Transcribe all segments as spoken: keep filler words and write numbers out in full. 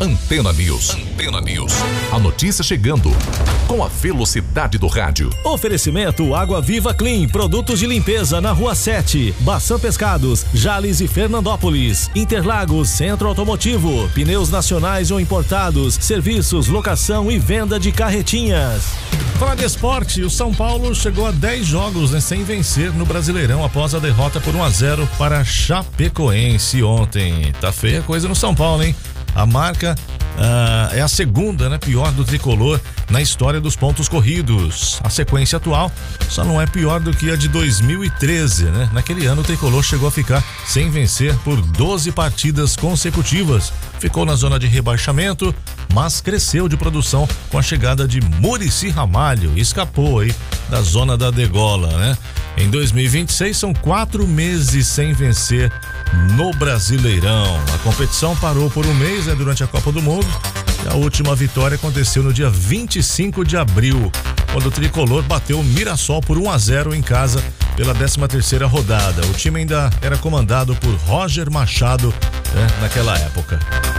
Antena News. Antena News. A notícia chegando com a velocidade do rádio. Oferecimento Água Viva Clean, produtos de limpeza na Rua sete, Baçã Pescados, Jales e Fernandópolis, Interlagos, Centro Automotivo, pneus nacionais ou importados, serviços, locação e venda de carretinhas. Falar de esporte, o São Paulo chegou a dez jogos, né, sem vencer no Brasileirão após a derrota por um a zero para Chapecoense ontem. Tá feia a coisa no São Paulo, hein? A marca uh, é a segunda, né, pior do tricolor na história dos pontos corridos. A sequência atual só não é pior do que a de dois mil e treze, né? Naquele ano o tricolor chegou a ficar sem vencer por doze partidas consecutivas. Ficou na zona de rebaixamento, mas cresceu de produção com a chegada de Muricy Ramalho e escapou aí da zona da degola, né? Em dois mil e vinte e seis são quatro meses sem vencer no Brasileirão. A competição parou por um mês, né, durante a Copa do Mundo. E a última vitória aconteceu no dia vinte e cinco de abril, quando o tricolor bateu o Mirassol por um a zero em casa pela décima terceira rodada. O time ainda era comandado por Roger Machado, né, naquela época.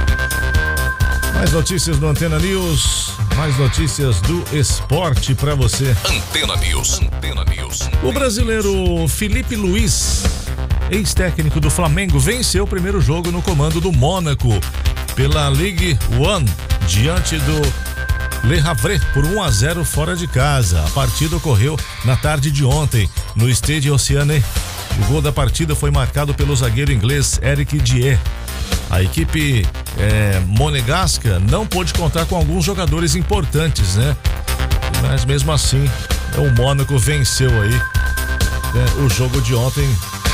Mais notícias do Antena News, mais notícias do esporte para você. Antena News. Antena News. O brasileiro Felipe Luiz, ex-técnico do Flamengo, venceu o primeiro jogo no comando do Mônaco pela Ligue One diante do Le Havre por um a zero fora de casa. A partida ocorreu na tarde de ontem no Stade Océane. O gol da partida foi marcado pelo zagueiro inglês Eric Dier. A equipe é, monegasca não pôde contar com alguns jogadores importantes, né? Mas mesmo assim, o Mônaco venceu aí, né, o jogo de ontem.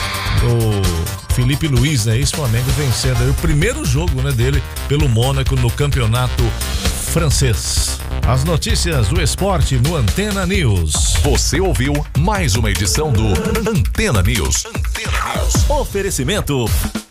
O Felipe Luiz, né, ex-Flamengo, vencendo aí o primeiro jogo, né, dele pelo Mônaco no campeonato francês. As notícias do esporte no Antena News. Você ouviu mais uma edição do Antena News. Antena News. Oferecimento